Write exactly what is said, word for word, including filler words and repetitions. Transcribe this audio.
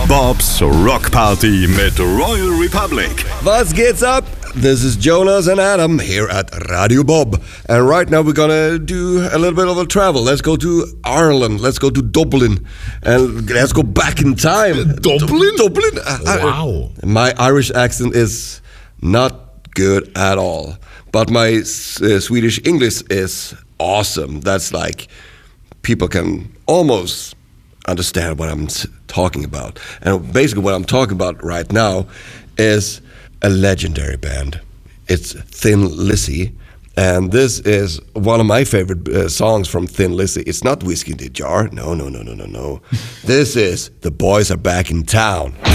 Bobs Rock Party mit Royal Republic. Was geht's up? This is Jonas and Adam here at Radio Bob. And right now we're gonna do a little bit of a travel. Let's go to Ireland. Let's go to Dublin. And let's go back in time. Dublin? Dublin? Wow. I, my Irish accent is not good at all. But my uh, Swedish English is awesome. That's like, people can almost understand what I'm talking about. And basically what I'm talking about right now is a legendary band. It's Thin Lizzy, and this is one of my favorite uh, songs from Thin Lizzy. It's not Whiskey in the Jar. No, no, no, no, no, no. This is The Boys Are Back in Town.